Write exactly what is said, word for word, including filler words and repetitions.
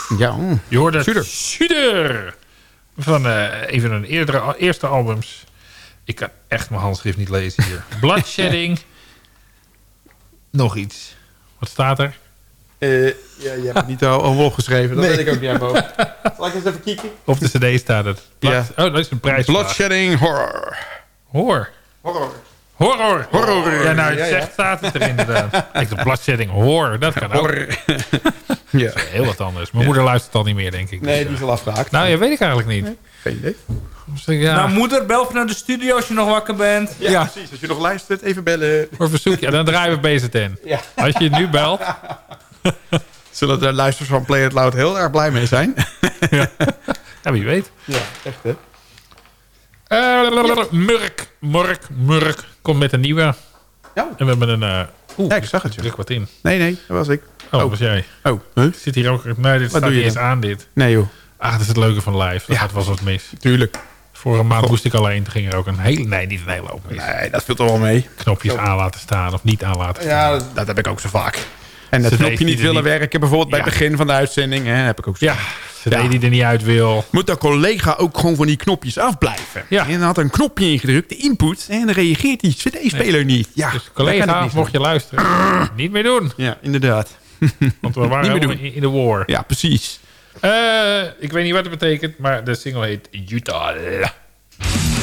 Ja, mm. Je hoorde Suder. Suder. Van uh, een van hun eerdere, eerste albums. Ik kan echt mijn handschrift niet lezen hier. Bloodshedding. Nog iets. Wat staat er? Uh, ja, je hebt het niet allemaal opgeschreven. Dat nee. weet ik ook niet aan mijn hoofd. Zal ik eens even kijken? Op de cd staat het. Blood, ja. Oh, dat is een prijs. Bloodshedding Horror. Horror. Horror. Horror. Horror. Ja, nou, het ja, zegt, ja. staat het er inderdaad. Ik dacht, Bloodshedding Horror. Dat kan ook. Ja. Dat is heel wat anders. Mijn ja. moeder luistert al niet meer, denk ik. Nee, dus, die is al afgehaakt. Nou, ja, weet ik eigenlijk niet. Nee. Geen idee. Dus, ja. Nou, moeder, bel van naar de studio als je nog wakker bent. Ja, ja, precies. Als je nog luistert, even bellen. Voor verzoek. Ja, dan draaien we B Z N. Ja. Als je nu belt. Zullen de luisteraars van Play It Loud heel erg blij mee zijn? Ja, ja wie weet. Ja, echt hè. Uh, Murk, Murk, Murk komt met een nieuwe. Ja. En we hebben een... Uh, Oeh, ja, ik zag het. Druk ja. wat in. Nee, nee, dat was ik. Oh, dat oh. was jij. Oh, huh? Zit hier ook... Nee, dit wat staat niet eens aan, dit. Nee, joh. Ah, dat is het leuke van live. Dat ja. gaat wel wat mis. Tuurlijk. Vorige maand God. moest ik alleen. Toen ging er ook een hele... Nee, niet een hele hoop mis. Nee, dat viel toch wel mee. Knopjes Zo. aan laten staan of niet aan laten staan. Ja, dat, dat heb ik ook zo vaak. En dat knopje niet willen niet... werken. Bijvoorbeeld bij ja. het begin van de uitzending. Hè, heb ik ook zo. Ja, cd ja. die er niet uit wil. Moet de collega ook gewoon van die knopjes afblijven. Ja. En dan had een knopje ingedrukt, de input. En dan reageert die cd-speler nee. niet. Ja, dus collega, mocht je luisteren. Arr. Niet meer doen. Ja, inderdaad. Want we waren helemaal in de war. Ja, precies. Uh, ik weet niet wat het betekent, maar de single heet Utah.